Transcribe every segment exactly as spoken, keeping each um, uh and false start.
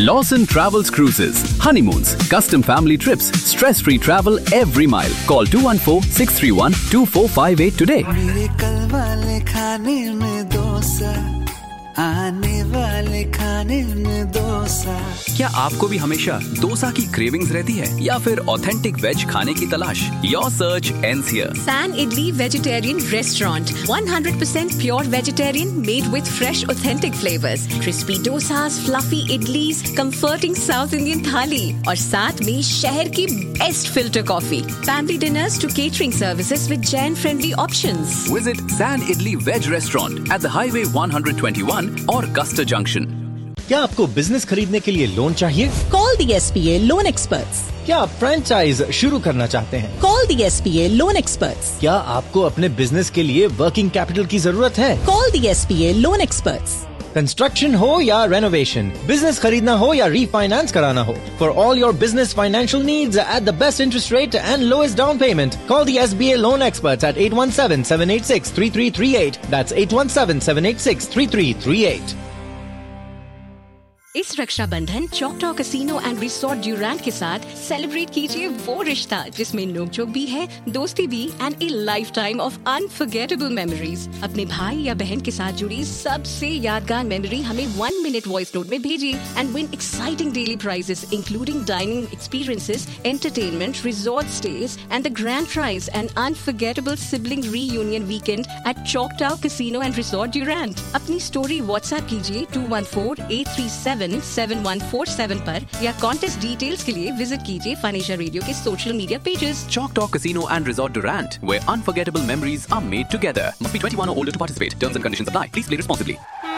Lawson Travels Cruises. Honeymoons, custom family trips, stress-free travel every mile. Call two one four, six three one, two four five eight today. मेरे कल वाले खाने में डोसा, आने वाले खाने में डोसा। क्या आपको भी हमेशा डोसा की क्रेविंग्स रहती है या फिर ऑथेंटिक वेज खाने की तलाश? Your search ends here. San Idli Vegetarian Restaurant. one hundred percent pure vegetarian made with fresh authentic flavors. Crispy dosas, fluffy idlis, comforting South Indian thali और साथ में शहर की best filter coffee. Family dinners to catering services with Jain friendly options. Visit San Idli Veg Restaurant at the Highway one twenty-one और Custer Junction. क्या आपको business खरीदने के लिए लोन चाहिए? Call the S P A Loan Experts. क्या आप franchise शुरू करना चाहते हैं? Call the S P A Loan Experts. क्या आपको अपने बिजनेस के लिए वर्किंग कैपिटल की जरूरत है? Call the S P A Loan Experts. Construction हो या रेनोवेशन, बिजनेस खरीदना हो या रीफाइनेंस कराना हो, for all your business financial needs at the best interest rate and lowest down payment, call the S B A Loan Experts at eight one seven, seven eight six, three three three eight. That's eight one seven, seven eight six, three three three eight. इस Rakshabandhan चौकटॉ casino and resort ड्यूरैंट के साथ celebrate कीजिए वो रिश्ता जिसमें नोकझोंक भी है, दोस्ती भी and A life time of unforgettable memories. अपने भाई या बहन के साथ जुड़ी सबसे यादगार मेमोरी हमें वन मिनट वॉइस नोट में भेजिए and win exciting daily prices including dining experiences, entertainment, resort stage and the grand prize and unforgettable sibling reunion weekend at चौकटॉ casino and resort ड्यूरैंट। अपनी स्टोरी व्हाट्सएप कीजिए to one four eight three seven seven one four seven पर या contest details के लिए visit कीजिए financial radio के social media pages. Choctaw Casino and Resort Durant, where unforgettable memories are made together. Must be twenty-one or older to participate. Terms and conditions apply. Please play responsibly.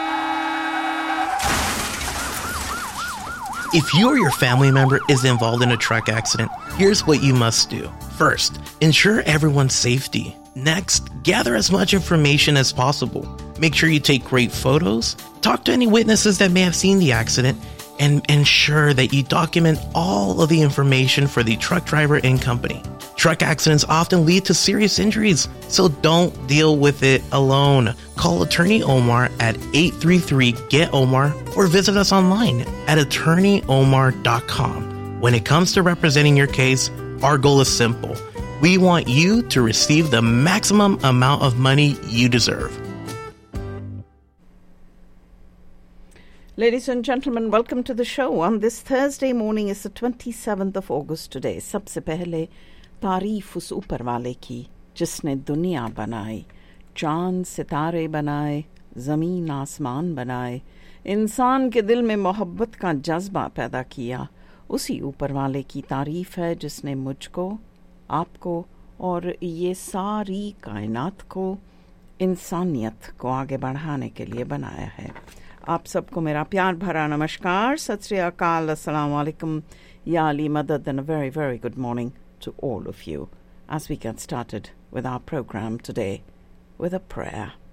If you or your family member is involved in a truck accident, here's what you must do. First, ensure everyone's safety. Next, gather as much information as possible. Make sure you take great photos, talk to any witnesses that may have seen the accident, and ensure that you document all of the information for the truck driver and company. Truck accidents often lead to serious injuries, so don't deal with it alone. Call Attorney Omar at eight three three, G E T O M A R or visit us online at attorney omar dot com. When it comes to representing your case, our goal is simple. We want you to receive the maximum amount of money you deserve. Ladies and gentlemen, welcome to the show. On this Thursday morning is the twenty-seventh of August today. सबसे पहले तारीफ उस ऊपर वाले की जिसने दुनिया बनाई, चांद सितारे बनाए, ज़मीन आसमान बनाए, इंसान के दिल में मोहब्बत का जज्बा पैदा किया। उसी ऊपर वाले की तारीफ है जिसने मुझको, आपको और ये सारी कायनात को, इंसानियत को आगे बढ़ाने के लिए बनाया है। आप सबको मेरा प्यार भरा नमस्कार, सत श्री अकाल, अस्सलाम वालेकुम, या अली मदद, and a very very good morning to all of you as we get started with our program today with a prayer.